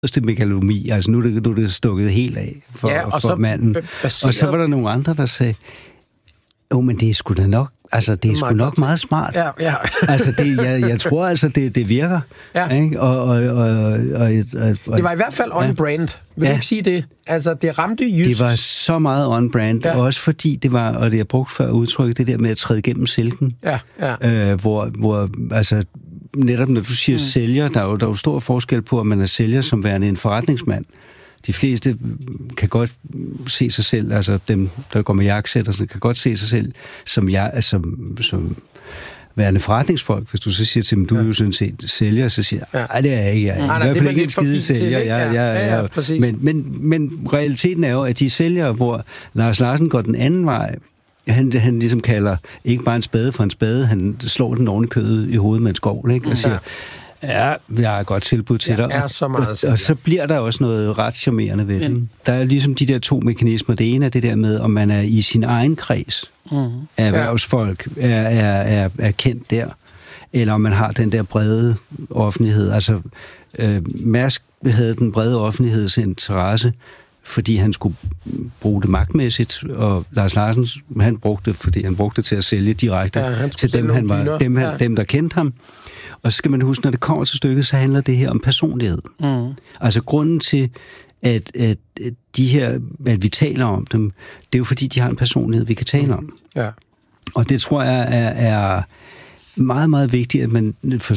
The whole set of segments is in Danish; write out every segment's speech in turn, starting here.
det megalomani. Altså nu er det stukket helt af for manden. Og så var der nogle andre, der sagde, men det er sgu da nok. Altså, det er sgu nok meget smart. Ja. Altså, jeg tror altså, det virker. Ja. Ikke? Det var i hvert fald on-brand. Vil du ikke sige det? Altså, det ramte jysk. Det var så meget on-brand, også fordi det var, og det jeg brugt før udtryk, det der med at træde igennem silken. Ja. Hvor altså, netop når du siger sælger, der er jo stor forskel på, at man er sælger som værende en forretningsmand. De fleste kan godt se sig selv, altså dem, der går med jakkesæt, kan godt se sig selv som værende forretningsfolk. Hvis du så siger til dem, du er jo sådan set sælger, så siger jeg, nej, det er jeg ikke. Jeg er i hvert fald ikke en skide sælger. Men realiteten er jo, at de sælger, hvor Lars Larsen går den anden vej. Han ligesom kalder ikke bare en spade for en spade, han slår den oven i kødet i hovedet med en skovl, ikke? Og siger, ja, vi har et godt tilbud til dig. Og så bliver der også noget ret charmerende ved det. Der er ligesom de der to mekanismer. Det ene er det der med, om man er i sin egen kreds af erhvervsfolk, er kendt der, eller om man har den der brede offentlighed. Altså, Mærsk havde den brede offentligheds interesse, fordi han skulle bruge det magtmæssigt, og Lars Larsen, han brugte det til at sælge direkte til dem, der kendte ham. Og så skal man huske, når det kommer til stykket, så handler det her om personlighed. Altså grunden til, at vi taler om dem, det er jo fordi, de har en personlighed, vi kan tale om. Ja. Og det tror jeg er meget, meget vigtigt, at man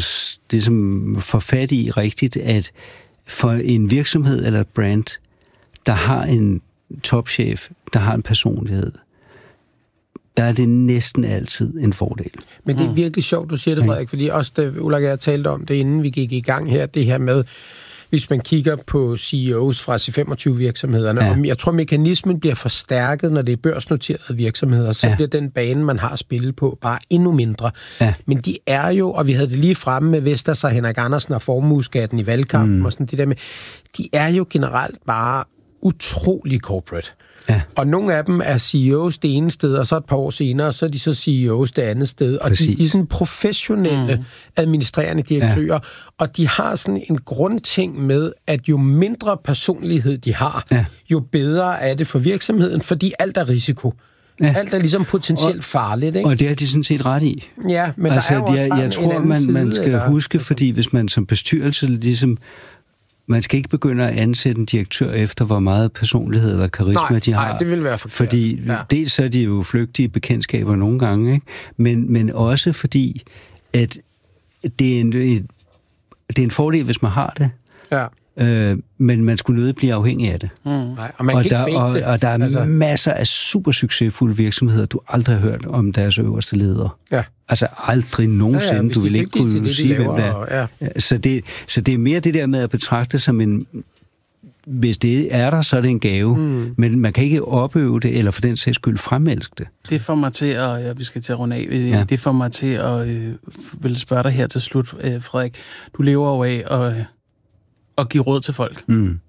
får fat i rigtigt, at for en virksomhed eller et brand, der har en topchef, der har en personlighed, der er det næsten altid en fordel. Men det er virkelig sjovt, du siger det, Frederik, fordi også da Ulrik og jeg talte om det, inden vi gik i gang her, det her med, hvis man kigger på CEOs fra C25-virksomhederne, og jeg tror, mekanismen bliver forstærket, når det er børsnoterede virksomheder, så bliver den bane, man har at spille på, bare endnu mindre. Ja. Men de er jo, og vi havde det lige fremme med Vestas og Henrik Andersen og formueskatten i valgkampen og sådan det der med, de er jo generelt bare utrolig corporate. Ja. Og nogle af dem er CEOs det ene sted, og så et par år senere, så er de så CEOs det andet sted. Og de er sådan professionelle administrerende direktører, og de har sådan en grundting med, at jo mindre personlighed de har, jo bedre er det for virksomheden, fordi alt er risiko. Ja. Alt er ligesom potentielt farligt, ikke? Og det er de sådan set ret i. Ja, men altså, der er jo også bare jeg tror, man skal huske, fordi hvis man som bestyrelse ligesom man skal ikke begynde at ansætte en direktør efter, hvor meget personlighed eller karisma de har. Nej, det vil være forkert. Fordi dels er de jo flygtige bekendtskaber nogle gange, ikke? Men også fordi, at det er en fordel, hvis man har det. Ja. Men man skulle nødt blive afhængig af det. Nej, og man kan ikke fake det. Og der er masser af super succesfulde virksomheder, du aldrig har hørt om deres øverste ledere. Ja. Altså aldrig nogensinde, du vil ikke kunne sige, hvem det er. Ja. Så det er mere det der med at betragte som en... Hvis det er der, så er det en gave. Men man kan ikke opøve det, eller for den sags skyld fremelske det. Det får mig til at... vi skal til at runde af. Det får mig til at vil spørge dig her til slut, Frederik. Du lever jo af at give råd til folk.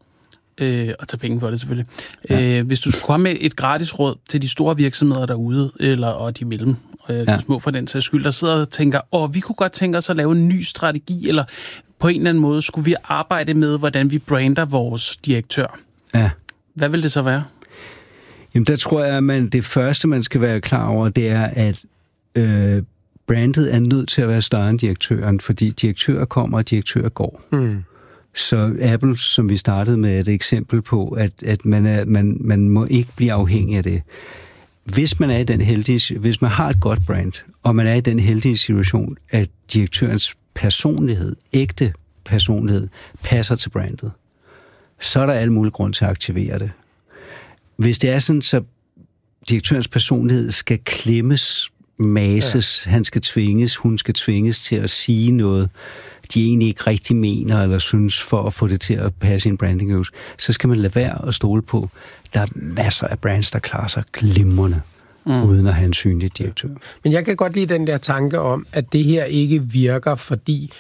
Og tage penge for det, selvfølgelig. Ja. Hvis du skulle komme med et gratis råd til de store virksomheder derude, og de mellem, de små for den sags skyld, der sidder og tænker, vi kunne godt tænke os at lave en ny strategi, eller på en eller anden måde skulle vi arbejde med, hvordan vi brander vores direktør. Ja. Hvad vil det så være? Jamen, der tror jeg, at det første, man skal være klar over, det er, at brandet er nødt til at være større end direktøren, fordi direktører kommer, og direktører går. Så Apple, som vi startede med, er et eksempel på, at man må ikke blive afhængig af det. Hvis man har et godt brand, og man er i den heldige situation, at direktørens personlighed, ægte personlighed, passer til brandet, så er der alle mulige grund til at aktivere det. Hvis det er sådan, så direktørens personlighed skal klemmes, mases, han skal tvinges, hun skal tvinges til at sige noget, de egentlig ikke rigtig mener eller synes for at få det til at passe i en branding use, så skal man lade være at stole på. Der er masser af brands, der klarer sig glimrende, uden at have en synlig direktør. Men jeg kan godt lide den der tanke om, at det her ikke virker, fordi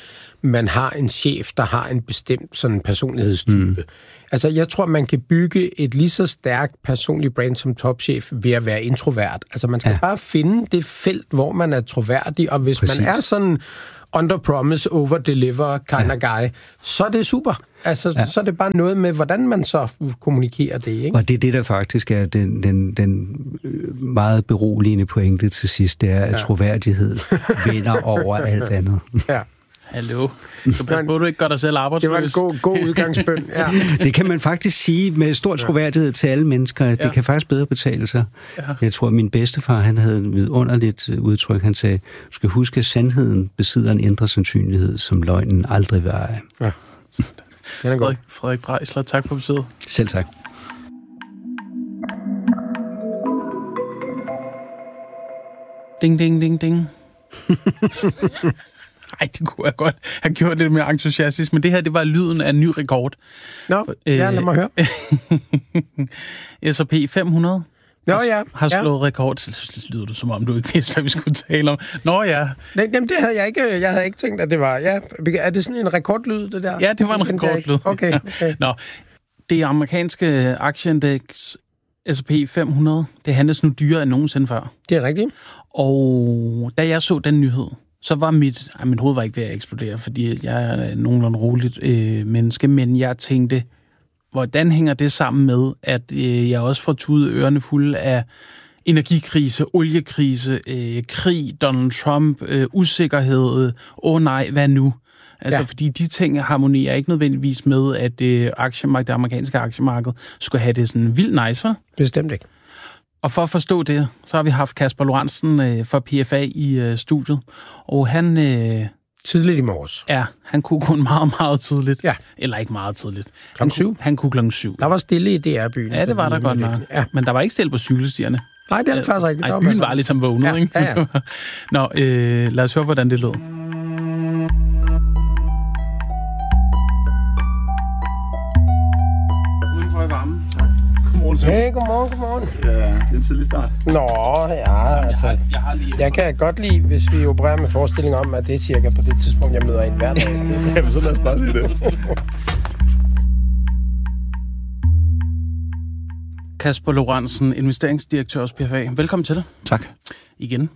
man har en chef, der har en bestemt sådan personlighedstype. Altså, jeg tror, man kan bygge et lige så stærkt personligt brand som topchef ved at være introvert. Altså, man skal bare finde det felt, hvor man er troværdig, og hvis man er sådan under-promise, over-deliver kind of guy, så er det super. Altså, så er det bare noget med, hvordan man så kommunikerer det, ikke? Og det er det, der faktisk er den meget beroligende pointe til sidst, det er, at troværdighed vinder over alt andet. Ja. Hallo. Så pas på, du ikke gør dig selv arbejdsløs. Det var en god udgangsbøn, ja. Det kan man faktisk sige med stor troværdighed til alle mennesker. Det kan faktisk bedre betale sig. Ja. Jeg tror, at min bedstefar, han havde et vidunderligt udtryk. Han sagde, du skal huske, at sandheden besidder en indre sandsynlighed, som løgnen aldrig vil eje. Ja. Frederik Breisler, tak for besøget. Selv tak. Ding, ding, ding, ding. Ej, det kunne jeg godt have gjort lidt mere entusiastisk, men det her, det var lyden af en ny rekord. Nå, lad mig høre. S&P 500 har slået rekord. Så lyder det, som om du ikke vidste, hvad vi skulle tale om. Nå ja. Jamen, det havde jeg ikke. Jeg havde ikke tænkt, at det var... Ja, er det sådan en rekordlyd, det der? Ja, det var en rekordlyd. Okay. Nå, det amerikanske aktieindeks S&P 500, det handles nu dyrere end nogensinde før. Det er rigtigt. Og da jeg så den nyhed, så var mit hoved var ikke ved at eksplodere, fordi jeg er nogenlunde roligt menneske, men jeg tænkte, hvordan hænger det sammen med, at jeg også får tudet ørerne fulde af energikrise, oliekrise, krig, Donald Trump, usikkerhed, nej, hvad nu? Altså, fordi de ting harmonerer ikke nødvendigvis med, at det amerikanske aktiemarked skulle have det sådan vildt nice, vel? Bestemt ikke. Og for at forstå det, så har vi haft Kasper Lorentzen fra PFA i studiet, og han... tidligt i morges. Ja, han kunne kun meget, meget tidligt. Ja. Eller ikke meget tidligt. Klokken 7? Han kunne klokken 7. Der var stille i DR-byen. Ja, det var der godt nok. Ja. Men der var ikke stille på cykelstierne. Nej, det er faktisk rigtigt. Nej, byen var ligesom vågnet, ikke? Ja. Nå, lad os høre, hvordan det lød. Udenfor i varmen. Tak. Hey, godmorgen. Ja, det er en tidlig start. Nå, ja, altså... Jeg kan godt lide, hvis vi opererer med forestilling om, at det er cirka på det tidspunkt, jeg møder en hver dag. Jamen, så lad os bare sige det. Kasper Lorentzen, investeringsdirektør hos PFA. Velkommen til dig. Tak. Igen.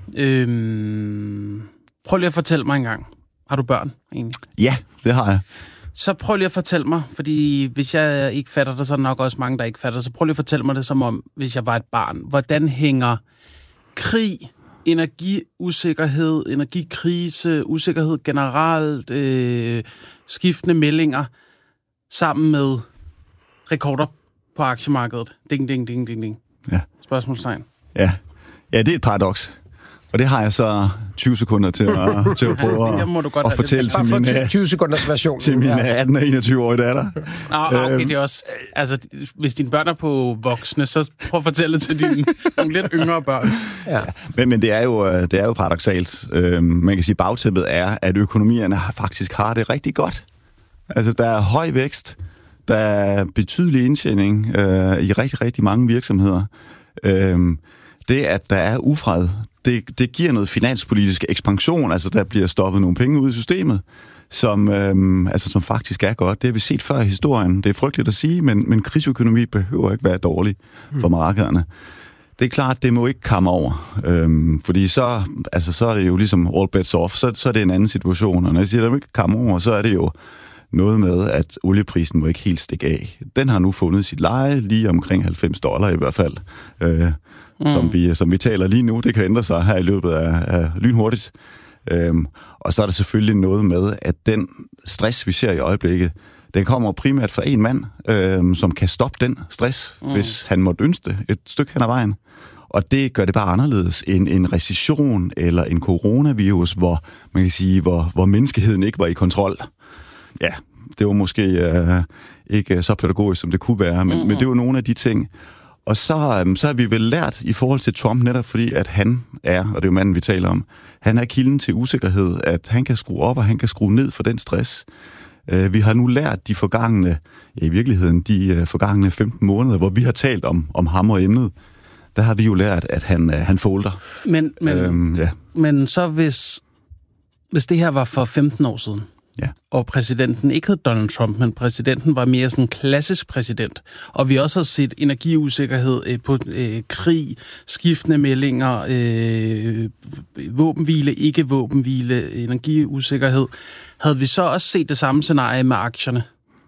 Prøv lige at fortælle mig en gang. Har du børn, egentlig? Ja, det har jeg. Så prøv lige at fortælle mig, fordi hvis jeg ikke fatter det, så er der nok også mange, der ikke fatter det. Så prøv lige at fortælle mig det, som om, hvis jeg var et barn. Hvordan hænger krig, energiusikkerhed, energikrise, usikkerhed generelt, skiftende meldinger, sammen med rekorder på aktiemarkedet? Ding, ding, ding, ding, ding. Ja. Spørgsmålstegn. Ja, det er et paradoks. Og det har jeg så 20 sekunder til at prøve at fortælle til min 20 sekunders version til mine 18 og 21-årige datter. Okay, det er også... Altså, hvis dine børn er på voksne, så prøv at fortælle det til dine nogle lidt yngre børn. Ja. Men det er jo paradoksalt. Man kan sige, bagtæppet er, at økonomierne faktisk har det rigtig godt. Altså, der er høj vækst, der er betydelig indtjening i rigtig, rigtig mange virksomheder. Det, at der er ufred, det giver noget finanspolitisk ekspansion, altså der bliver stoppet nogle penge ud i systemet, som faktisk er godt. Det har vi set før i historien. Det er frygteligt at sige, men krigsøkonomi behøver ikke være dårlig for markederne. Det er klart, det må ikke komme over, fordi så er det jo ligesom all bets off, så er det en anden situation, og når jeg siger, at det må ikke komme over, så er det jo noget med, at olieprisen må ikke helt stikke af. Den har nu fundet sit leje lige omkring $90 i hvert fald. Som vi taler lige nu. Det kan ændre sig her i løbet af lynhurtigt. Og så er der selvfølgelig noget med, at den stress, vi ser i øjeblikket, den kommer primært fra en mand, som kan stoppe den stress, hvis han måtte ønske det et stykke hen ad vejen. Og det gør det bare anderledes end en recession eller en coronavirus, hvor man kan sige, hvor menneskeheden ikke var i kontrol. Ja, det var måske ikke så pædagogisk, som det kunne være, men det var nogle af de ting. Og så har vi vel lært i forhold til Trump, netop fordi, at han er, og det er jo manden, vi taler om, han er kilden til usikkerhed, at han kan skrue op, og han kan skrue ned for den stress. Vi har nu lært de forgangne 15 måneder, hvor vi har talt om ham og emnet, der har vi jo lært, at han folder. Men så hvis det her var for 15 år siden, Ja. Og præsidenten ikke hed Donald Trump, men præsidenten var mere sådan en klassisk præsident. Og vi også har set energiusikkerhed på krig, skiftende meldinger, våbenhvile, ikke våbenhvile, energiusikkerhed. Havde vi så også set det samme scenarie med aktierne?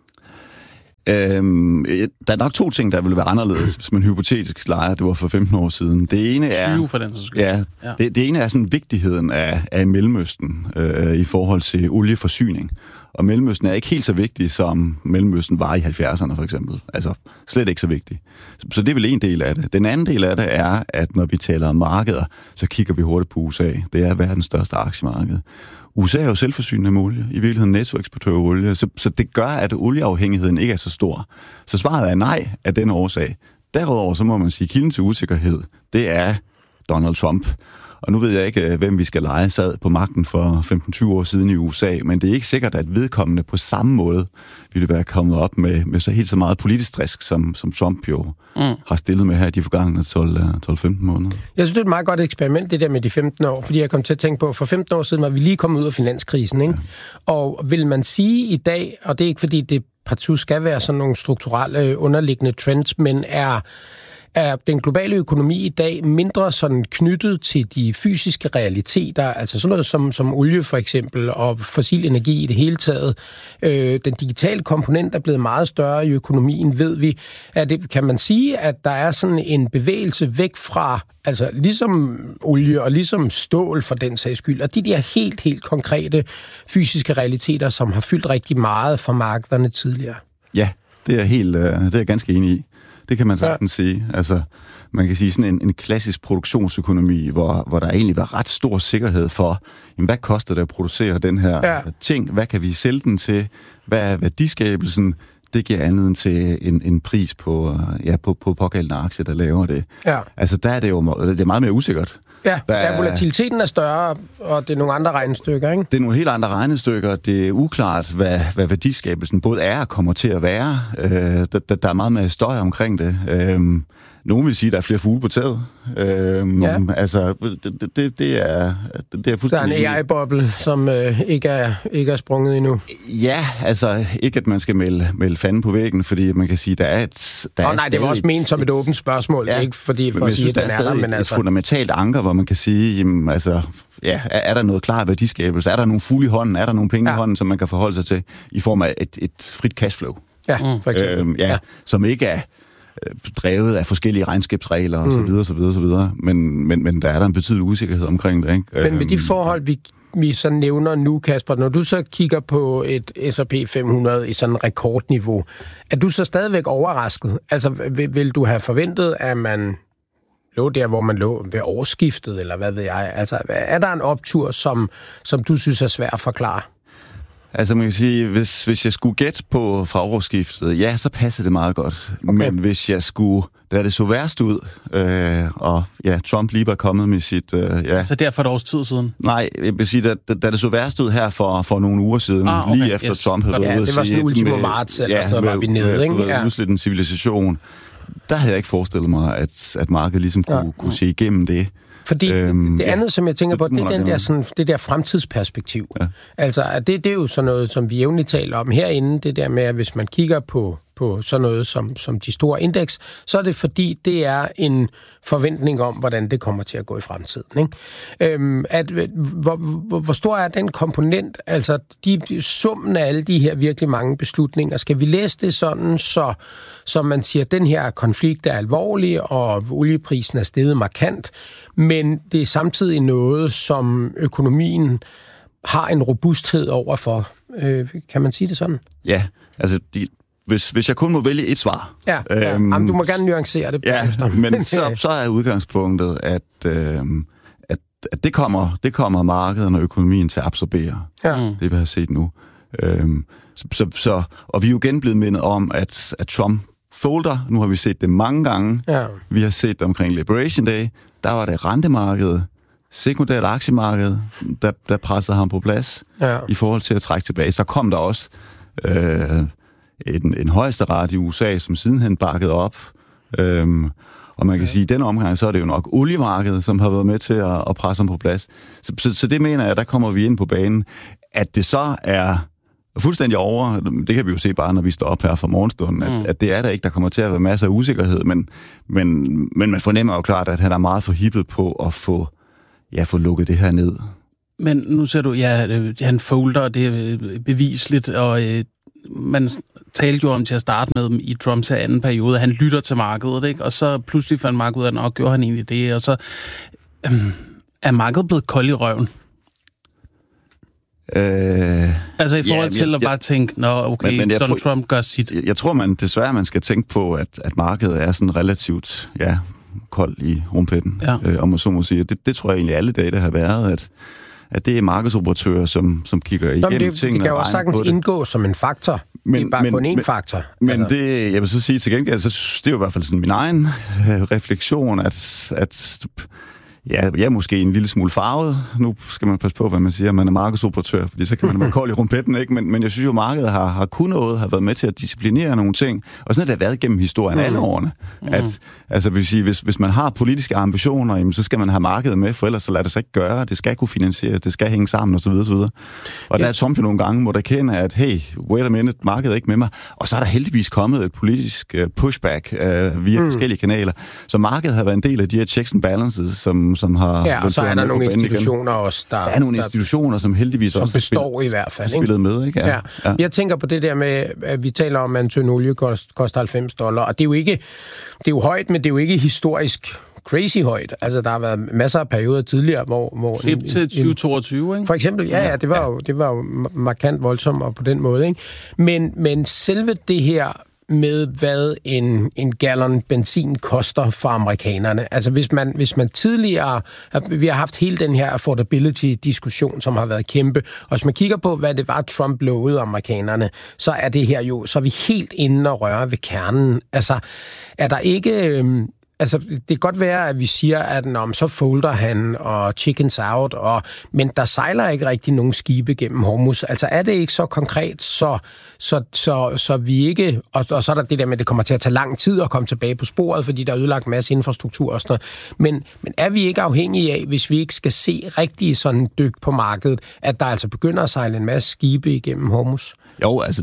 Der er nok 2 ting, der ville være anderledes, hvis man hypotetisk leger, det var for 15 år siden. Det ene er 20 for den, så skal. Ja. Det ene er sådan vigtigheden af Mellemøsten i forhold til olieforsyning. Og Mellemøsten er ikke helt så vigtig, som Mellemøsten var i 70'erne for eksempel. Altså slet ikke så vigtig. Så det er vel en del af det. Den anden del af det er, at når vi taler om markeder, så kigger vi hurtigt på USA. Det er verdens største aktiemarked. USA er jo selvforsynende med olie, i virkeligheden nettoeksportør af olie, så det gør, at olieafhængigheden ikke er så stor. Så svaret er nej af den årsag. Derudover så må man sige, at kilden til usikkerhed, det er Donald Trump. Og nu ved jeg ikke, hvem vi skal lege sad på magten for 15-20 år siden i USA, men det er ikke sikkert, at vedkommende på samme måde ville være kommet op med så helt så meget politisk stress, som Trump jo har stillet med her de forgangne 12-15 måneder. Jeg synes, det er et meget godt eksperiment, det der med de 15 år, fordi jeg kom til at tænke på, for 15 år siden var vi lige kommet ud af finanskrisen, ikke? Ja. Og vil man sige i dag, og det er ikke fordi det partout skal være sådan nogle strukturelle underliggende trends, men er den globale økonomi i dag mindre sådan knyttet til de fysiske realiteter, altså sådan noget som olie for eksempel, og fossil energi i det hele taget. Den digitale komponent er blevet meget større i økonomien, ved vi. Kan man sige, at der er sådan en bevægelse væk fra, altså ligesom olie og ligesom stål for den sags skyld, og de der helt konkrete fysiske realiteter, som har fyldt rigtig meget for markederne tidligere? Ja, det er jeg ganske enig i. Det kan man sagtens sige. Altså, man kan sige sådan en klassisk produktionsøkonomi, hvor der egentlig var ret stor sikkerhed for, jamen, hvad koster det at producere den her ting? Hvad kan vi sælge den til? Hvad er værdiskabelsen? Det giver anledning til en pris på pågældende aktier, der laver det. Ja. Altså, der er det jo det er meget mere usikkert. Ja, volatiliteten er større, og det er nogle andre regnestykker, ikke? Det er nogle helt andre regnestykker. Det er uklart, hvad værdiskabelsen både er og kommer til at være. Der er meget mere støj omkring det. Nogen vil sige, at der er flere fugle på taget. Altså, det er fuldstændig... Der er en AI-boble, som ikke er sprunget endnu. Ja, altså ikke, at man skal melde fanden på væggen, fordi man kan sige, der er et... nej, det var også ment som et åbent spørgsmål, ikke fordi for at sige, at den er der, men altså... et fundamentalt anker, hvor man kan sige, jamen, altså... Ja, er der noget klar værdiskabelse? Er der nogle fugle i hånden? Er der nogle penge i hånden, som man kan forholde sig til i form af et frit cashflow? Ja, for eksempel. Som ikke er drevet af forskellige regnskabsregler og så videre. Men der er der en betydelig usikkerhed omkring det, ikke? Men med de forhold, vi så nævner nu, Kasper, når du så kigger på et S&P 500 i sådan rekordniveau, er du så stadigvæk overrasket? Altså, vil du have forventet, at man lå der, hvor man lå ved årsskiftet, eller hvad ved jeg? Altså, er der en optur, som du synes er svær at forklare? Altså, man kan sige, hvis jeg skulle gætte på fra årsskiftet, ja, så passer det meget godt. Okay. Men hvis jeg skulle, da det så værst ud, og ja, Trump lige var kommet med sit... Så der for et års tid siden? Nej, jeg vil sige, da det så værst ud her for nogle uger siden, lige efter Trump havde været ude at sige... det var sådan ultimo marts, eller sådan noget, var vi nede, ikke? Ja, udslidt en civilisation. Der havde jeg ikke forestillet mig, at markedet ligesom kunne se igennem det. Fordi det andet, som jeg tænker på, det er det der fremtidsperspektiv. Ja. Altså, det er jo sådan noget, som vi jævnligt taler om herinde, det der med, at hvis man kigger på sådan noget som de store indeks, så er det fordi, det er en forventning om, hvordan det kommer til at gå i fremtiden. Ikke? Hvor stor er den komponent, altså summen af alle de her virkelig mange beslutninger, skal vi læse det sådan, så man siger, at den her konflikt er alvorlig, og olieprisen er steget markant, men det er samtidig noget, som økonomien har en robusthed overfor. Kan man sige det sådan? Ja, altså hvis jeg kun må vælge et svar... Ja. Jamen, du må gerne nuancere det bagefter. Men så er udgangspunktet, at det kommer markedet og økonomien til at absorbere. Ja. Det vi har set nu. Og vi er jo igen blevet mindet om, at Trump folder. Nu har vi set det mange gange. Ja. Vi har set det omkring Liberation Day. Der var det rentemarkedet, sekundært aktiemarked, der pressede ham på plads i forhold til at trække tilbage. Så kom der også en højesteret i USA, som sidenhen bakkede op. Og man kan sige, at i den omgang, så er det jo nok oliemarkedet, som har været med til at presse ham på plads. Så det mener jeg, der kommer vi ind på banen. At det så er fuldstændig over. Det kan vi jo se bare, når vi står op her fra morgenstunden, at det er der ikke. Der kommer til at være masser af usikkerhed, men man fornemmer jo klart, at han er meget forhippet på at få lukket det her ned. Men nu ser du, han folder, og det er bevisligt, og man talte jo om til at starte med i Trumps anden periode, at han lytter til markedet, ikke? Og så pludselig fandt markedet ud af, og gjorde han egentlig det, og så er markedet blevet kold i røven. Altså i forhold til at bare tænke, men Donald Trump gør sit. Jeg tror, man skal tænke på, at markedet er sådan relativt, kold i rumpetten, om man så må sige. Det tror jeg egentlig alle dage, der har været, at det er markedsoperatører, som kigger igennem tingene. Det kan jo også sagtens indgå som en faktor. Det er bare kun én faktor. Men det, jeg vil så sige til gengæld, så det er jo i hvert fald sådan min egen refleksion, at jeg er måske en lille smule farvet. Nu skal man passe på, hvad man siger. Man er markedsoperatør, fordi så kan man være kold i rumpetten, ikke? Men jeg synes jo, markedet har kun noget, har været med til at disciplinere nogle ting. Og sådan har det været gennem historien alle årene. Altså, vil sige, hvis man har politiske ambitioner, jamen, så skal man have markedet med, for ellers så lader det sig ikke gøre. Det skal kunne finansieres, det skal hænge sammen, osv. Og der er Trump jo nogle gange, hvor der kender, at hey, wait a minute, markedet er ikke med mig. Og så er der heldigvis kommet et politisk pushback via forskellige kanaler. Så markedet har været en del af de her checks and balances, som har... og så er der nogle institutioner også, der er nogle institutioner, som heldigvis som også består i hvert fald, spillet med, ikke? Ja. Jeg tænker på det der med, at vi taler om, at en tønde olie koster $90, og det er jo højt, men det er jo ikke historisk crazy højt. Altså, der har været masser af perioder tidligere, hvor til 2022, ikke? For eksempel, det var jo markant voldsomt og på den måde, ikke? Men selve det her med, hvad en gallon benzin koster for amerikanerne. Altså, hvis man tidligere... Vi har haft hele den her affordability-diskussion, som har været kæmpe. Og hvis man kigger på, hvad det var, Trump lovede amerikanerne, så er det her jo... Så er vi helt inde og røre ved kernen. Altså, er der ikke... Altså, det kan godt være, at vi siger, at så folder han og chickens out, men der sejler ikke rigtig nogen skibe gennem Hormuz. Altså, er det ikke så konkret, så vi ikke... Og så er der det der med, at det kommer til at tage lang tid at komme tilbage på sporet, fordi der er ødelagt en masse infrastruktur og sådan noget. Men er vi ikke afhængige af, hvis vi ikke skal se rigtig sådan dyk på markedet, at der altså begynder at sejle en masse skibe igennem Hormuz? Jo, altså,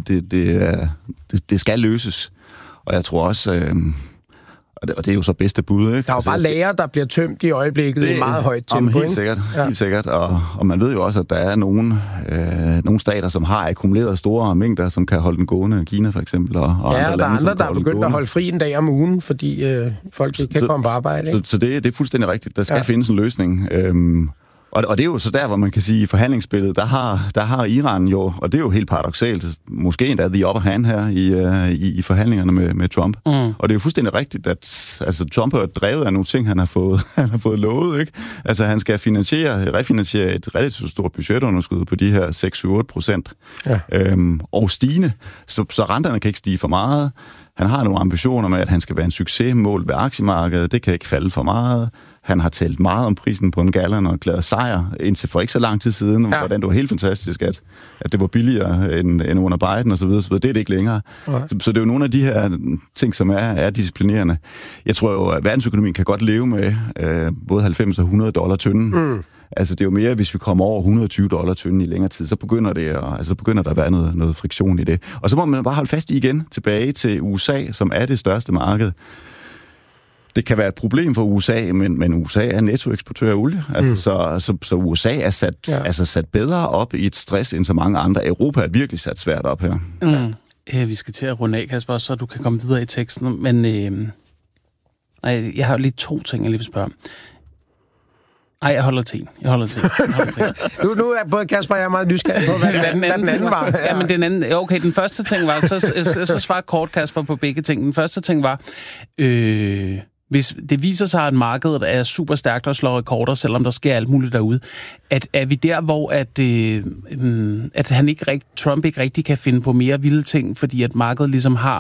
det skal løses. Og jeg tror også... Og det er jo så bedste bud, ikke? Der er jo bare lager, der bliver tømt i øjeblikket i meget højt tempo, helt sikkert. Og man ved jo også, at der er nogle stater, som har akkumuleret store mængder, som kan holde den gående. Kina for eksempel. Og der er andre, der er begyndt at holde fri en dag om ugen, fordi folk ikke kan komme på arbejde. Ikke? Så det er fuldstændig rigtigt. Der skal findes en løsning. Og det er jo så der, hvor man kan sige, i forhandlingsspillet, der har Iran jo, og det er jo helt paradoksalt, måske endda the upper hand her i forhandlingerne med Trump. Og det er jo fuldstændig rigtigt, at altså, Trump har drevet af nogle ting, han har fået lovet, ikke? Altså, han skal refinansiere et relativt stort budgetunderskud på de her 6-7-8%. Og stigende, så renterne kan ikke stige for meget. Han har nogle ambitioner med, at han skal være en succesmål ved aktiemarkedet. Det kan ikke falde for meget. Han har talt meget om prisen på en gallon og erklæret sejr indtil for ikke så lang tid siden, hvordan det var helt fantastisk, at det var billigere end under Biden og så videre. Det er det ikke længere. Så det er jo nogle af de her ting, som er disciplinerende. Jeg tror jo, at verdensøkonomien kan godt leve med både 90 og $100 tønden. Altså, det er jo mere, hvis vi kommer over $120 tønden i længere tid, så begynder der at være noget friktion i det. Og så må man bare holde fast tilbage til USA, som er det største marked. Det kan være et problem for USA, men USA er nettoeksportør af olie. Altså, så USA er sat bedre op i et stress end så mange andre. Europa er virkelig sat svært op her. Vi skal til at runde af, Kasper, så du kan komme videre i teksten. Men jeg har lige 2 ting, jeg lige vil spørge om. Nej, jeg holder til. Nu er både Kasper og jeg meget nysgerrig på, hvad den anden var. Ja, men den anden... Okay, den første ting var... Så svarer kort, Kasper, på begge ting. Den første ting var... Hvis det viser sig, at markedet er super stærkt og slår rekorder, selvom der sker alt muligt derude, er vi der, hvor at Trump ikke rigtig kan finde på mere vilde ting, fordi at markedet ligesom har,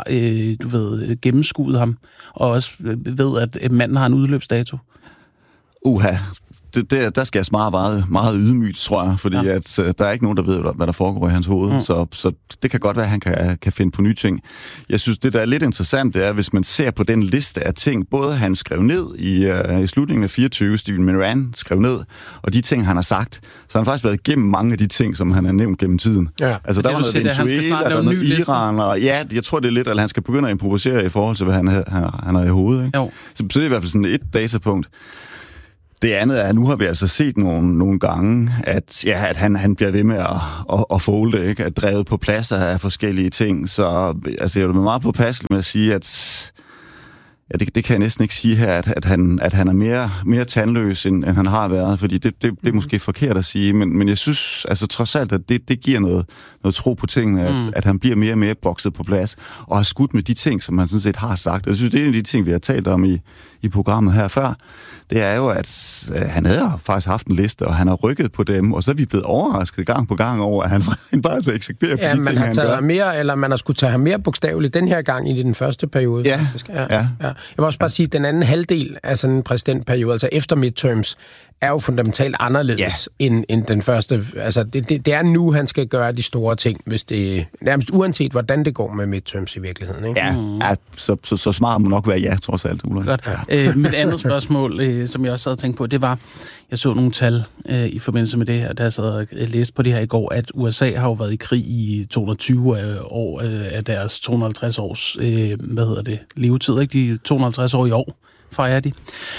gennemskuet ham, og også ved, at manden har en udløbsdato? der skal jeg smage meget, meget ydmygt, tror jeg, fordi at, der er ikke nogen, der ved, hvad der foregår i hans hoved. Så det kan godt være, at han kan finde på nye ting. Jeg synes, det der er lidt interessant, det er, hvis man ser på den liste af ting, både han skrev ned i slutningen af 24, Stephen Moran skrev ned, og de ting, han har sagt, så har han faktisk været igennem mange af de ting, som han har nævnt gennem tiden. Ja. Altså, der var noget Venezuela, der var noget Iran, og jeg tror, det er lidt, at han skal begynde at improvisere i forhold til, hvad han har i hovedet. Ikke? Så det er i hvert fald sådan et datapunkt. Det andet er, at nu har vi altså set nogle gange, at han bliver ved med at folde, ikke? At drevet på plads af forskellige ting. Så altså, jeg er meget påpasselig med at sige, at det kan jeg næsten ikke sige her, at han er mere tandløs, end han har været, fordi det er måske forkert at sige, men jeg synes altså trods alt, at det giver noget tro på tingene, at han bliver mere og mere bokset på plads, og har skudt med de ting, som han sådan set har sagt. Jeg synes, det er en af de ting, vi har talt om i programmet her før, det er jo, at han havde faktisk haft en liste, og han har rykket på dem, og så er vi blevet overrasket gang på gang over, at han bare vil eksekvere på de ting, han gør. Ja, man har taget ham mere, eller man har skulle tage ham mere bogstaveligt den her gang i den første periode. Ja, faktisk. Ja. Jeg vil også bare sige, at den anden halvdel af sådan en præsidentperiode, altså efter midterms, er jo fundamentalt anderledes end den første. Altså, det er nu, han skal gøre de store ting, hvis det nærmest uanset, hvordan det går med midterms i virkeligheden. Ikke? Ja, så smart må nok være trods alt. Godt. Mit andet spørgsmål, som jeg også sad og tænkt på, det var, jeg så nogle tal i forbindelse med det her, da jeg sad og læste på det her i går, at USA har jo været i krig i 220 år af deres 250 års, levetid, ikke? De 250 år i år fejrer de.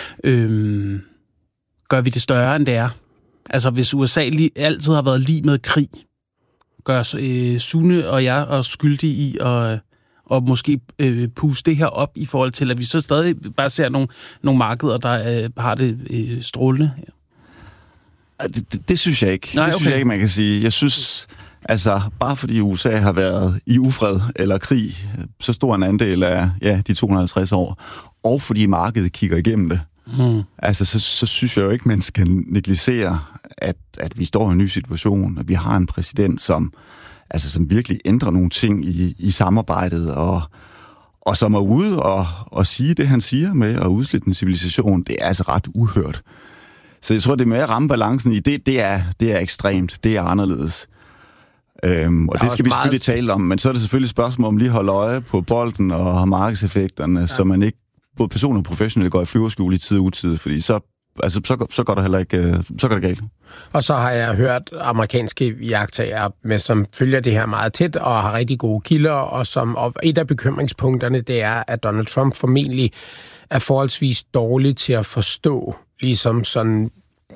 Gør vi det større, end det er? Altså, hvis USA altid har været lige med krig, gør Sune og jeg os skyldige i og måske puste det her op i forhold til, at vi så stadig bare ser nogle markeder, der har det strålende? Det synes jeg ikke. Nej, okay. Det synes jeg ikke, man kan sige. Jeg synes, altså, bare fordi USA har været i ufred eller krig, så stor en andel af de 250 år, og fordi markedet kigger igennem det, altså, så synes jeg jo ikke, man skal negligere, at vi står i en ny situation, at vi har en præsident, som virkelig ændrer nogle ting i samarbejdet, og som er ude og sige det, han siger med at udslætte en civilisation. Det er altså ret uhørt. Så jeg tror, det med at ramme balancen i det er ekstremt. Det er anderledes. Og det skal vi selvfølgelig tale om, men så er det selvfølgelig et spørgsmål om lige at holde øje på bolden og markedseffekterne, så man ikke, både personer og professionelle, går i flyverskjul i tid og utid, fordi så går der heller ikke, så går det galt. Og så har jeg hørt amerikanske iagttagere, som følger det her meget tæt og har rigtig gode kilder, og et af bekymringspunkterne, det er, at Donald Trump formentlig er forholdsvis dårlig til at forstå ligesom sådan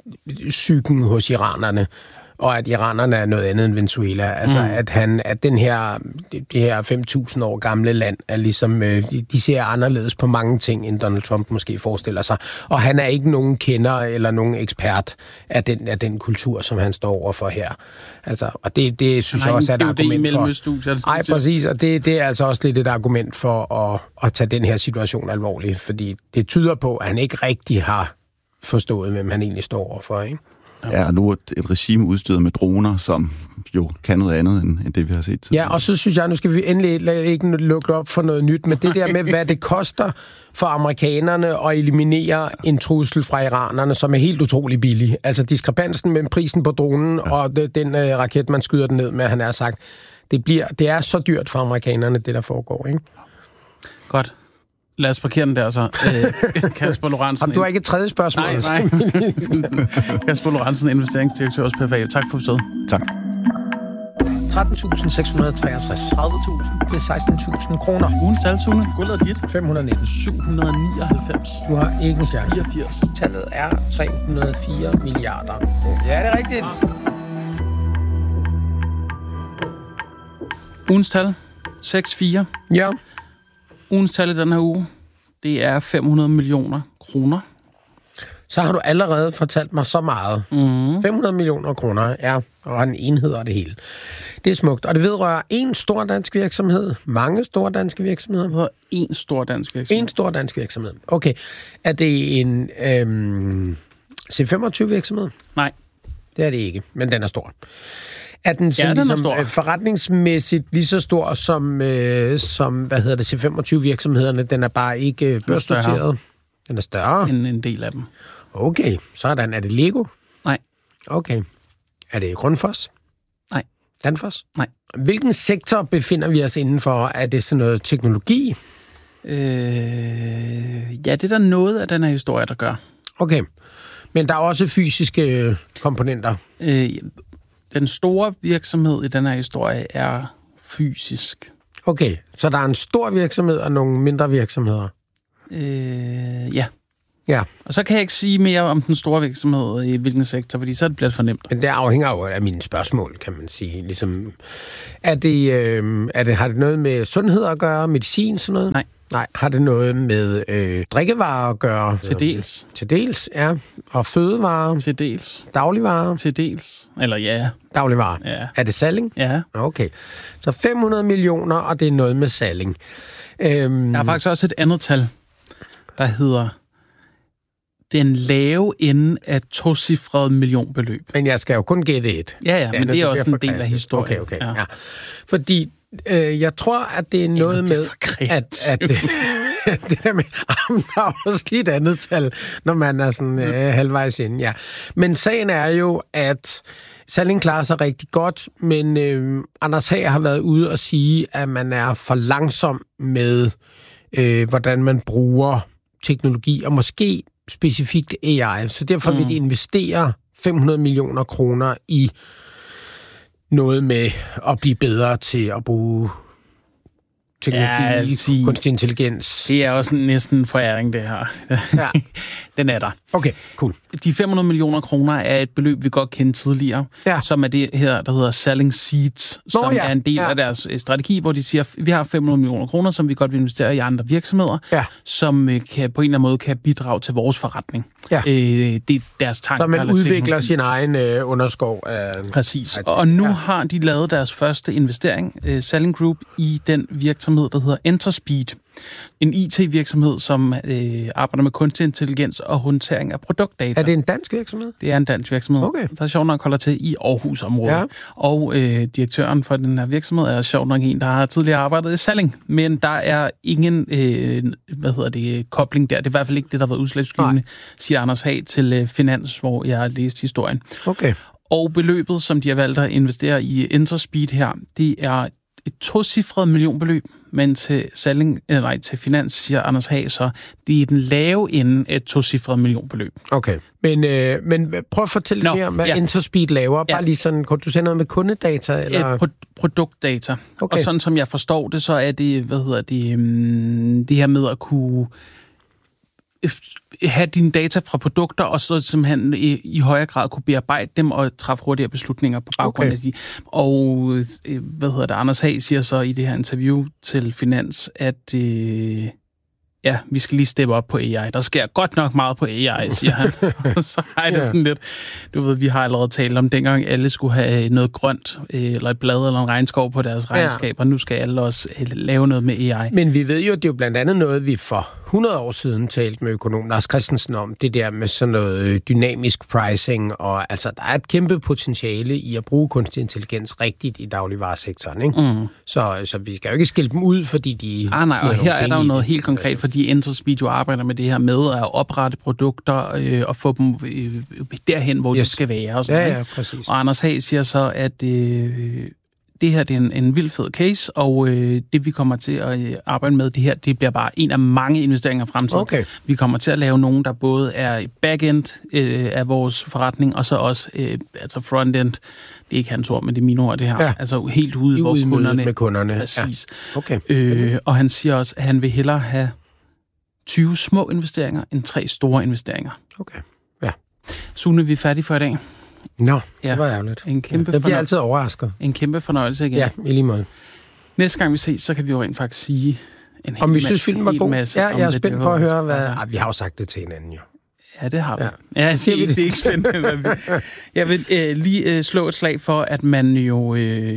psyken hos iranerne, og at iranerne er noget andet end Venezuela. Altså, at det her 5.000 år gamle land er ligesom, de ser anderledes på mange ting, end Donald Trump måske forestiller sig. Og han er ikke nogen kender eller nogen ekspert af den kultur, som han står overfor her. Altså, og det synes jeg også er et argument for. Nej, præcis, og det er altså også lidt et argument for at tage den her situation alvorligt, fordi det tyder på, at han ikke rigtig har forstået, hvem han egentlig står overfor, ikke? Ja, og nu er et regime udstyret med droner, som jo kan noget andet, end det, vi har set tidligere. Ja, og så synes jeg, nu skal vi endelig ikke lukke op for noget nyt, men det der med, hvad det koster for amerikanerne at eliminere en trussel fra iranerne, som er helt utrolig billig. Altså diskrepansen mellem prisen på dronen og den raket, man skyder den ned med, han har sagt, det er så dyrt for amerikanerne, det der foregår, ikke? Godt. Lad os parkere den der så. Kasper Lorentzen. Du har ikke et tredje spørgsmål? Nej. Kasper Lorentzen, investeringsdirektør hos PFA. Tak for besøget. Tak. 13.663. 30.000 til 16.000 kroner. Ugens tal, Sune. Guldet er dit. 519. 799. Du har ikke en chance. 84. Tallet er 304 milliarder kroner. Ja, det er rigtigt. Ugens tal. 6-4. Ja. Ugens tal i den her uge, det er 500 millioner kroner. Så har du allerede fortalt mig så meget. 500 millioner kroner, ja, og en enhed og det hele. Det er smukt, og det vedrører en stor dansk virksomhed, mange store danske virksomheder. En stor dansk virksomhed. En stor dansk virksomhed. Okay. Er det en C25 virksomhed? Nej. Det er det ikke, men den er stor. Er den sådan ligesom forretningsmæssigt lige så stor som C25 virksomhederne? Den er bare ikke børsnoteret. Den er større. En del af dem. Okay, sådan. Er det Lego? Nej. Okay. Er det Grundfos? Nej. Danfoss? Nej. Hvilken sektor befinder vi os indenfor? Er det sådan noget teknologi? Ja, det er der noget af den her historie, der gør. Okay. Men der er også fysiske komponenter? Den store virksomhed i den her historie er fysisk. Okay, så der er en stor virksomhed og nogle mindre virksomheder? Ja. Ja. Og så kan jeg ikke sige mere om den store virksomhed i hvilken sektor, fordi så er det blevet for nemt. Men det afhænger jo af mine spørgsmål, kan man sige. Ligesom, har det noget med sundhed at gøre, medicin, sådan noget? Nej. Har det noget med drikkevarer at gøre? Til dels. Til dels, ja. Og fødevarer? Til dels. Dagligvarer? Til dels. Eller ja. Dagligvarer? Ja. Er det Salling? Ja. Okay. Så 500 millioner, og det er noget med Salling. Der er faktisk også et andet tal, der hedder den lave ende af tocifrede millionbeløb. Men jeg skal jo kun gætte et. Ja, men det er også en del af historien. Okay. Ja. Fordi jeg tror, at det er noget med, at det der med, der er også lige et andet tal, når man er sådan halvvejs inde, ja. Men sagen er jo, at Salling klarer sig rigtig godt, men Anders Hag har været ude og sige, at man er for langsom med, hvordan man bruger teknologi, og måske specifikt AI. Så derfor vil de investere 500 millioner kroner i noget med at blive bedre til at bruge teknologi, kunstig intelligens. Det er også næsten en foræring, det her. Ja. Den er der. Okay, cool. De 500 millioner kroner er et beløb, vi godt kendte tidligere, som er det her, der hedder Salling Seeds, som er en del af deres strategi, hvor de siger, at vi har 500 millioner kroner, som vi godt vil investere i andre virksomheder, som kan, på en eller anden måde kan bidrage til vores forretning. Ja. Det er deres tanke. Så man udvikler sin egen underskov. Præcis. Og nu har de lavet deres første investering, Salling Group, i den virksomhed, der hedder Interspeed. En IT-virksomhed, som arbejder med kunstig intelligens og håndtering af produktdata. Er det en dansk virksomhed? Det er en dansk virksomhed, der sjovt nok holder til i Aarhus-området. Ja. Og direktøren for den her virksomhed er sjovt nok en, der har tidligere arbejdet i Salling. Men der er ingen kobling der. Det er i hvert fald ikke det, der har været udslagsgivende, siger Anders Hag til Finans, hvor jeg har læst historien. Okay. Og beløbet, som de har valgt at investere i Interspeed her, det er et tocifret millionbeløb, men til til Finans, siger Anders Hag, så det er den lave ende af et tocifret millionbeløb. Okay. Men prøv at fortælle mere om, hvad Interspeed laver. Bare lige sådan, kunne du sige noget med kundedata? Eller? Produktdata. Okay. Og sådan som jeg forstår det, så er det, det her med at kunne have dine data fra produkter, og så simpelthen i højere grad kunne bearbejde dem og træffe hurtigere beslutninger på baggrund af de. Og Anders Hag siger så i det her interview til Finans, at vi skal lige steppe op på AI. Der sker godt nok meget på AI, siger han. Så er det sådan lidt, vi har allerede talt om, dengang alle skulle have noget grønt, eller et blad eller en regnskov på deres regnskab, og nu skal alle også lave noget med AI. Men vi ved jo, det er jo blandt andet noget, vi for 100 år siden talte med økonom Lars Christensen om, det der med sådan noget dynamisk pricing, og altså, der er et kæmpe potentiale i at bruge kunstig intelligens rigtigt i dagligvaresektoren, ikke? Mm. Så vi skal jo ikke skille dem ud, fordi de... Nej, og her er der jo noget helt konkret, fordi Interspeed jo arbejder med det her med at oprette produkter og få dem derhen, hvor de skal være. Og sådan, ja, præcis. Og Anders Hag siger så, at det her det er en vild fed case, og det vi kommer til at arbejde med, det her, det bliver bare en af mange investeringer i fremtiden. Okay. Vi kommer til at lave nogen, der både er back-end af vores forretning, og så også front-end. Det er ikke hans ord, men det er mine ord, det her. Ja. Altså helt ude, hvor kunderne... med kunderne. Præcis. Ja. Okay. Og han siger også, at han vil hellere have 20 små investeringer end 3 store investeringer. Okay, ja. Sune, vi er færdige for i dag. Nå, det var ærgerligt. Det bliver altid overrasket. En kæmpe fornøjelse igen. Ja, i lige måde. Næste gang vi ses, så kan vi jo rent faktisk sige en om vi synes, filmen var god. Ja, jeg er spændt på at høre, hvad... vi har jo sagt det til hinanden, jo. Ja, det har vi. Ja, det er ikke spændende. Jeg vil lige slå et slag for, at man jo...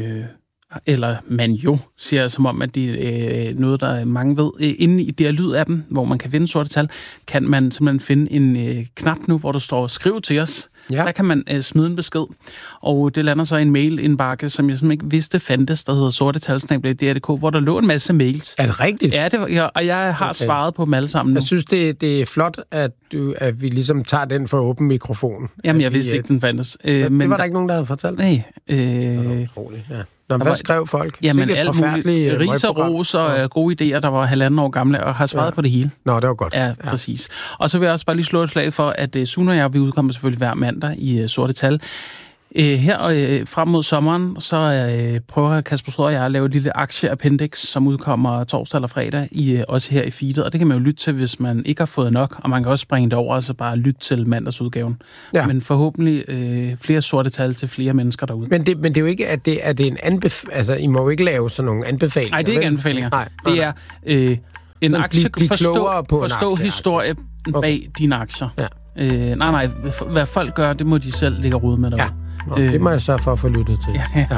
siger som om, at det er noget, der mange ved. Inde i Dialyd-appen, hvor man kan vinde sorte tal, kan man simpelthen finde en knap nu, hvor der står skriv til os. Der kan man smide en besked, og det lander så i en mail-indbakke, som jeg simpelthen ikke vidste fandtes, der hedder sortetal@dr.dk, hvor der lå en masse mails. Er det rigtigt? Ja, og jeg har svaret på dem alle sammen nu. Jeg synes, det er flot, at vi ligesom tager den for åben mikrofon. Jamen, jeg vidste ikke, den fandtes. Men det var der ikke nogen, der havde fortalt? Nej. Utroligt, ja. Hvad skrev folk? Jamen, alt muligt. Ris og ros og gode idéer, der var 1,5 år gamle, og har svaret på det hele. Nå, det var godt. Ja, præcis. Og så vil jeg også bare lige slå et slag for, at Sune og jeg, vi udkommer selvfølgelig hver mandag i Sorte Tal. Her frem mod sommeren, så prøver Kasper Stråd og jeg at lave et lille aktieappendix, som udkommer torsdag eller fredag, også her i feedet. Og det kan man jo lytte til, hvis man ikke har fået nok, og man kan også springe det over, og så bare lytte til mandagsudgaven. Ja. Men forhåbentlig flere sorte tal til flere mennesker derude. Men det er jo ikke, at det er en anbefaling. Altså, I må jo ikke lave sådan nogle anbefalinger. Nej, det er ikke anbefalinger. Nej. Det er en aktie. Forstå historie bag dine aktier. Ja. Nej, hvad folk gør, det må de selv ligge og rode med derude. Ja. Nå, det må jeg sørge for at få lyttet til. Ja.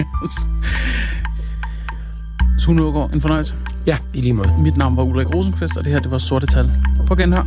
Sune Aagaard, en fornøjelse. Ja, i lige måde. Mit navn var Ulrik Rosenqvist, og det her, det var Sorte Tal. På genhør.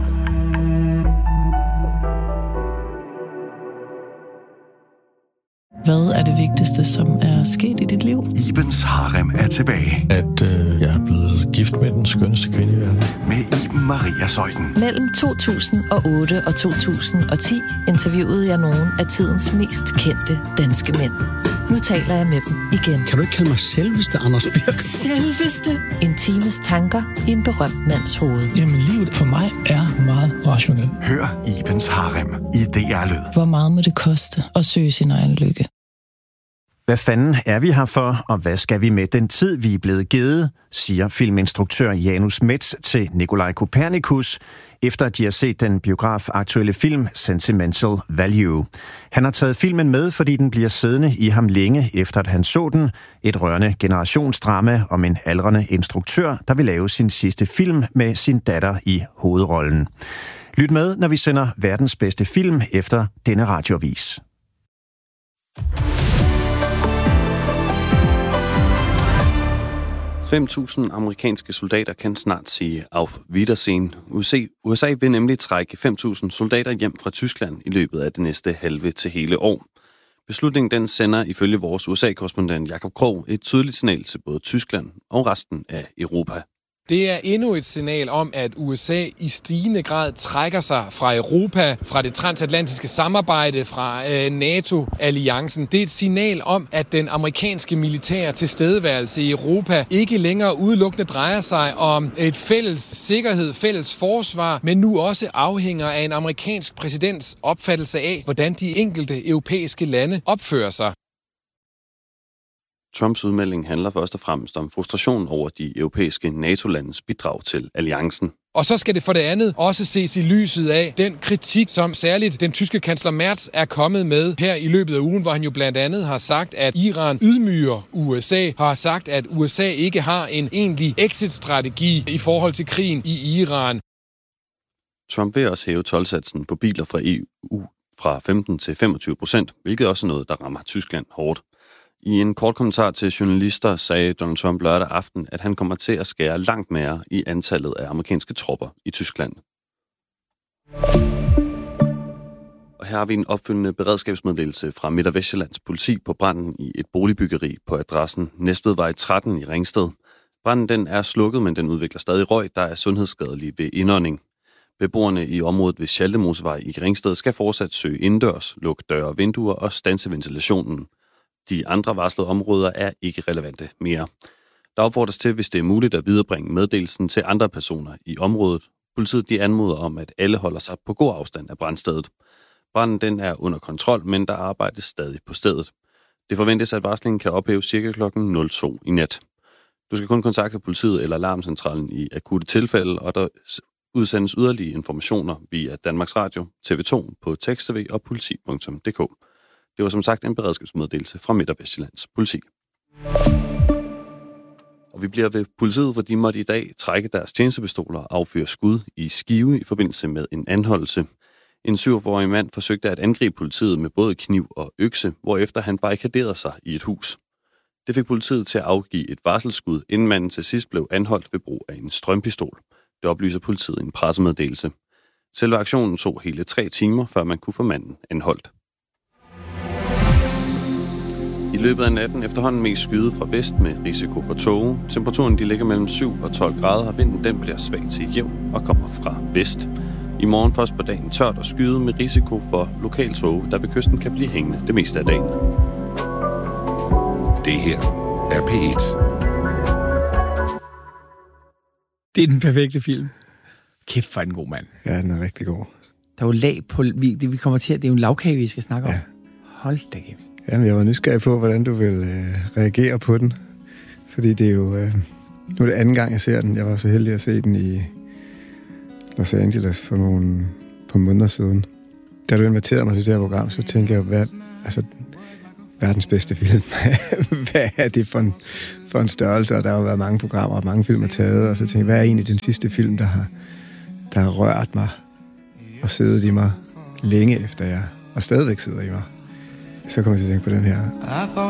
Hvad er det vigtigste, som er sket i dit liv? Ibens Harem er tilbage. At jeg er blevet gift med den skønneste kvinde i verden. Med Iben Maria Zeuthen. Mellem 2008 og 2010 interviewede jeg nogle af tidens mest kendte danske mænd. Nu taler jeg med dem igen. Kan du ikke kalde mig selveste, Anders Birk? Selveste? En times tanker i en berømt mands hoved. Jamen, livet for mig er meget rationelt. Hør Ibens Harem i DR Lyd. Hvor meget må det koste at søge sin egen lykke? Hvad fanden er vi her for, og hvad skal vi med den tid, vi er blevet givet, siger filminstruktør Janus Metz til Nikolaj Kopernikus, efter at de har set den biografaktuelle film Sentimental Value. Han har taget filmen med, fordi den bliver siddende i ham længe efter at han så den. Et rørende generationsdrama om en aldrende instruktør, der vil lave sin sidste film med sin datter i hovedrollen. Lyt med, når vi sender verdens bedste film efter denne radioavis. 5.000 amerikanske soldater kan snart sige auf Wiedersehen. USA vil nemlig trække 5.000 soldater hjem fra Tyskland i løbet af det næste halve til hele år. Beslutningen den sender ifølge vores USA-korrespondent Jakob Krog et tydeligt signal til både Tyskland og resten af Europa. Det er endnu et signal om, at USA i stigende grad trækker sig fra Europa, fra det transatlantiske samarbejde, fra NATO-alliancen. Det er et signal om, at den amerikanske militære tilstedeværelse i Europa ikke længere udelukkende drejer sig om et fælles sikkerhed, fælles forsvar, men nu også afhænger af en amerikansk præsidents opfattelse af, hvordan de enkelte europæiske lande opfører sig. Trumps udmelding handler først og fremmest om frustration over de europæiske NATO-landes bidrag til alliancen. Og så skal det for det andet også ses i lyset af den kritik, som særligt den tyske kansler Merz er kommet med her i løbet af ugen, hvor han jo blandt andet har sagt, at Iran ydmyger USA, har sagt, at USA ikke har en egentlig exit-strategi i forhold til krigen i Iran. Trump vil også hæve toldsatsen på biler fra EU fra 15 til 25%, hvilket også er noget, der rammer Tyskland hårdt. I en kort kommentar til journalister sagde Donald Trump lørdag aften, at han kommer til at skære langt mere i antallet af amerikanske tropper i Tyskland. Og her har vi en opfølgende beredskabsmeddelelse fra Midt- og Vestjyllands politi på branden i et boligbyggeri på adressen Næstvedvej 13 i Ringsted. Branden den er slukket, men den udvikler stadig røg, der er sundhedsskadelig ved indånding. Beboerne i området ved Schaltemosevej i Ringsted skal fortsat søge indendørs, lukke døre og vinduer og standse ventilationen. De andre varslede områder er ikke relevante mere. Der opfordres til, hvis det er muligt, at viderebringe meddelelsen til andre personer i området. Politiet de anmoder om, at alle holder sig på god afstand af brandstedet. Branden den er under kontrol, men der arbejdes stadig på stedet. Det forventes, at varslingen kan ophæves ca. kl. 02 i nat. Du skal kun kontakte politiet eller alarmcentralen i akutte tilfælde, og der udsendes yderligere informationer via Danmarks Radio, TV2 på tekst-tv og politi.dk. Det var som sagt en beredskabsmeddelelse fra Midt- og Vestjyllands politi. Og vi bliver ved politiet, for de måtte i dag trække deres tjenestepistoler og affyre skud i Skive i forbindelse med en anholdelse. En 47-årig mand forsøgte at angribe politiet med både kniv og økse, hvorefter han barrikaderede sig i et hus. Det fik politiet til at afgive et varselsskud, inden manden til sidst blev anholdt ved brug af en strømpistol. Det oplyser politiet i en pressemeddelelse. Selve aktionen tog hele 3 timer, før man kunne få manden anholdt. I løbet af natten efterhånden mest skyet fra vest med risiko for tåge. Temperaturen de ligger mellem 7 og 12 grader, og vinden den bliver svag til jævn og kommer fra vest. I morgen først på dagen tørt og skyet med risiko for lokal tåge, der ved kysten kan blive hængende det meste af dagen. Det her er P1. Det er den perfekte film. Kæft for en god mand. Ja, den er rigtig god. Der er jo lag på... Vi kommer til at... Det er jo en lavkage, vi skal snakke om. Hold da kæft. Jamen, jeg var nysgerrig på, hvordan du vil reagere på den. Fordi det er jo... nu er det anden gang, jeg ser den. Jeg var så heldig at se den i Los Angeles for nogle par måneder siden. Da du inviterede mig til det her program, så tænkte jeg, verdens bedste film. Hvad er det for en størrelse? Og der har jo været mange programmer og mange film er taget. Og så tænkte jeg, hvad er egentlig den sidste film, der har rørt mig og siddet i mig længe efter jer, og stadigvæk sidder i mig? Så kommer jeg til at tænke på den her.